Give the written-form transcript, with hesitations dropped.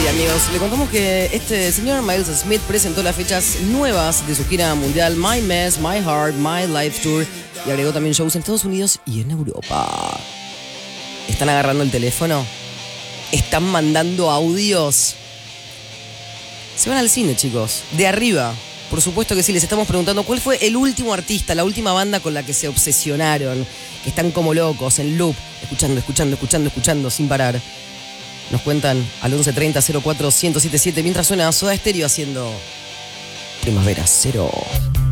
amigos, le contamos que este señor Miles Smith presentó las fechas nuevas de su gira mundial My Mess, My Heart, My Life Tour y agregó también shows en Estados Unidos y en Europa. ¿Están agarrando el teléfono? ¿Están mandando audios? Se van al cine, chicos. De arriba. Por supuesto que sí, les estamos preguntando cuál fue el último artista, la última banda con la que se obsesionaron, que están como locos, en loop, escuchando sin parar. Nos cuentan al 1130 04 1077 mientras suena Soda Stereo haciendo Primavera Cero.